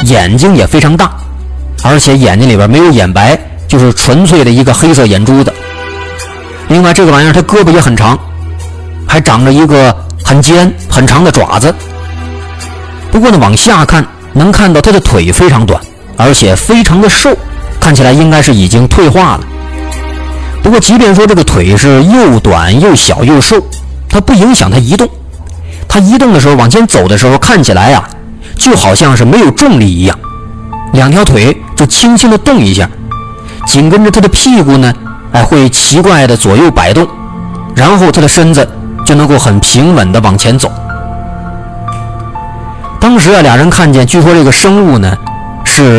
眼睛也非常大，而且眼睛里边没有眼白，就是纯粹的一个黑色眼珠子。另外这个玩意儿它胳膊也很长，还长着一个很尖很长的爪子。不过呢，往下看能看到它的腿非常短，而且非常的瘦，看起来应该是已经退化了。不过即便说这个腿是又短又小又瘦，它不影响它移动。它移动的时候，往前走的时候，看起来就好像是没有重力一样，两条腿就轻轻地动一下，紧跟着它的屁股呢，会奇怪的左右摆动，然后它的身子就能够很平稳地往前走。当时俩人看见，据说这个生物呢